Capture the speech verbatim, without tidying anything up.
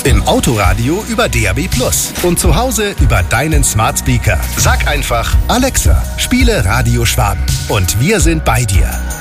Im Autoradio über D A B plus. Und zu Hause über deinen Smart Speaker. Sag einfach, Alexa, spiele Radio Schwaben. Und wir sind bei dir.